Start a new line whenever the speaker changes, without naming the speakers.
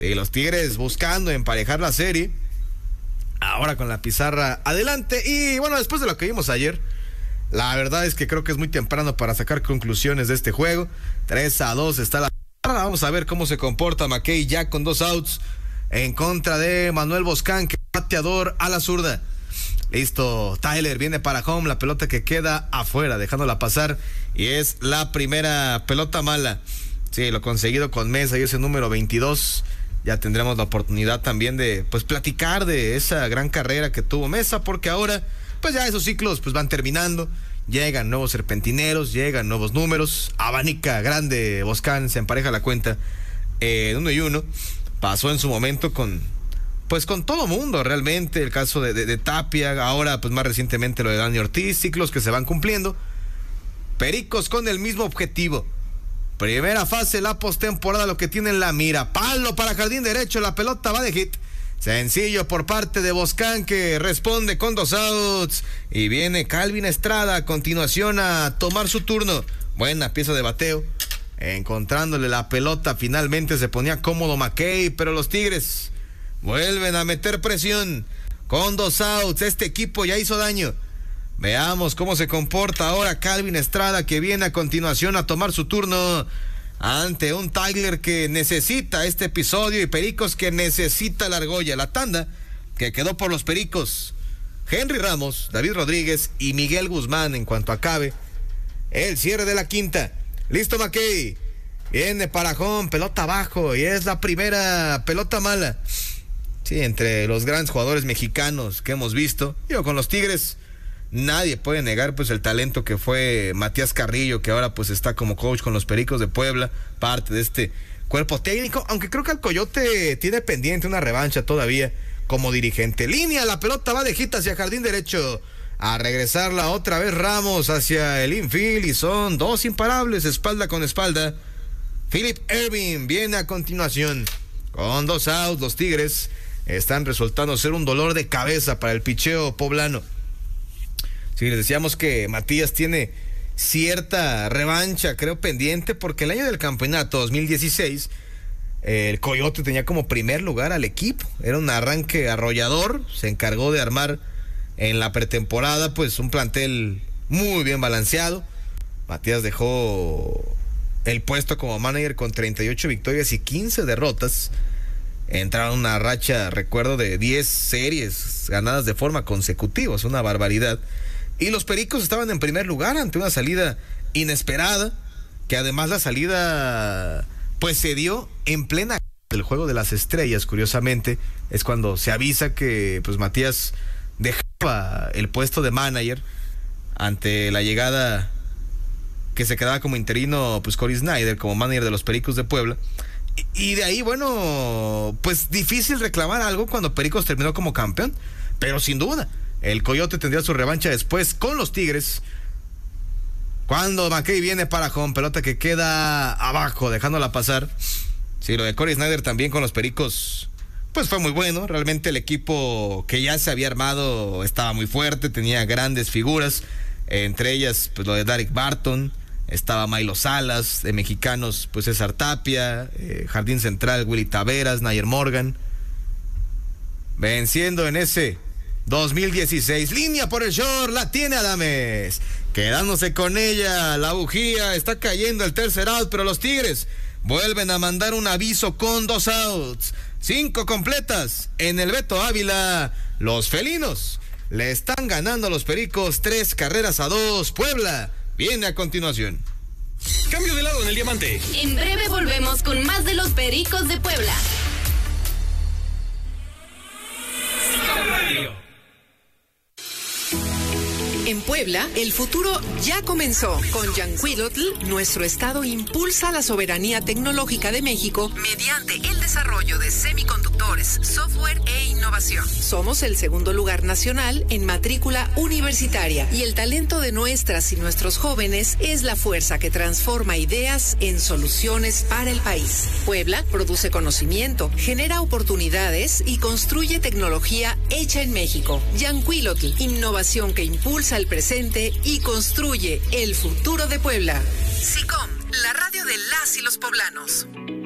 Y los Tigres buscando emparejar la serie. Ahora con la pizarra adelante. Y bueno, después de lo que vimos ayer, la verdad es que creo que es muy temprano para sacar conclusiones de este juego. 3-2 está la pizarra. Vamos a ver cómo se comporta McKay ya con 2 outs en contra de Manuel Boscán, que es bateador a la zurda. Listo, Tyler viene para home, la pelota que queda afuera, dejándola pasar, y es la primera pelota mala. Sí, lo conseguido con Mesa y ese número 22. Ya tendremos la oportunidad también de pues platicar de esa gran carrera que tuvo Mesa, porque ahora pues ya esos ciclos pues van terminando, llegan nuevos serpentineros, llegan nuevos números, abanica grande Boscán, se empareja la cuenta en 1-1. Pasó en su momento con todo mundo realmente, el caso de Tapia, ahora pues más recientemente lo de Dani Ortiz, ciclos que se van cumpliendo. Pericos con el mismo objetivo. Primera fase, la postemporada, lo que tiene en la mira. Palo para jardín derecho, la pelota va de hit. Sencillo por parte de Boscán, que responde con 2 outs. Y viene Calvin Estrada a continuación a tomar su turno. Buena pieza de bateo. Encontrándole la pelota, finalmente se ponía cómodo McKay, pero los Tigres vuelven a meter presión. Con 2 outs, este equipo ya hizo daño. Veamos cómo se comporta ahora Calvin Estrada, que viene a continuación a tomar su turno ante un Tyler que necesita este episodio y Pericos que necesita la argolla. La tanda que quedó por los Pericos: Henry Ramos, David Rodríguez y Miguel Guzmán. En cuanto acabe el cierre de la quinta, listo McKay, viene para home, pelota abajo, y es la primera pelota mala. Sí, entre los grandes jugadores mexicanos que hemos visto, yo con los Tigres, nadie puede negar pues el talento que fue Matías Carrillo, que ahora pues está como coach con los Pericos de Puebla, parte de este cuerpo técnico, aunque creo que el Coyote tiene pendiente una revancha todavía como dirigente. Línea, la pelota va de hit hacia jardín derecho, a regresarla otra vez Ramos hacia el infield, y son 2 imparables, espalda con espalda. Philip Ervin viene a continuación con 2 outs. Los Tigres están resultando ser un dolor de cabeza para el picheo poblano. Sí, les decíamos que Matías tiene cierta revancha, creo, pendiente, porque el año del campeonato 2016, el Coyote tenía como primer lugar al equipo. Era un arranque arrollador, se encargó de armar en la pretemporada pues un plantel muy bien balanceado. Matías dejó el puesto como manager con 38 victorias y 15 derrotas. Entraron una racha, recuerdo, de 10 series ganadas de forma consecutiva, es una barbaridad. Y los Pericos estaban en primer lugar ante una salida inesperada, que además la salida pues se dio en plena del Juego de las Estrellas. Curiosamente es cuando se avisa que pues Matías dejaba el puesto de manager ante la llegada, que se quedaba como interino pues Cory Snyder como manager de los Pericos de Puebla. Y de ahí, bueno, pues difícil reclamar algo cuando Pericos terminó como campeón, pero sin duda el Coyote tendría su revancha después con los Tigres, cuando McKay viene para home, pelota que queda abajo, dejándola pasar. Sí, lo de Cory Snyder también con los Pericos pues fue muy bueno. Realmente el equipo que ya se había armado estaba muy fuerte, tenía grandes figuras, entre ellas pues lo de Derek Barton, estaba Milo Salas, de mexicanos pues César Tapia, jardín central Willy Taveras, Nayer Morgan, venciendo en ese 2016. Línea por el short, la tiene Adames, quedándose con ella, la bujía, está cayendo el tercer out, pero los Tigres vuelven a mandar un aviso con 2 outs, 5 completas en el Beto Ávila. Los felinos le están ganando a los Pericos 3-2. Puebla viene a continuación.
Cambio de lado en el diamante.
En breve volvemos con más de los Pericos de Puebla.
En Puebla, el futuro ya comenzó. Con Yancuilotl, nuestro estado impulsa la soberanía tecnológica de México mediante el desarrollo de semiconductores, software e innovación. Somos el segundo lugar nacional en matrícula universitaria y el talento de nuestras y nuestros jóvenes es la fuerza que transforma ideas en soluciones para el país. Puebla produce conocimiento, genera oportunidades y construye tecnología hecha en México. Yancuilotl, innovación que impulsa el presente y construye el futuro de Puebla. SICOM, la radio de las y los poblanos.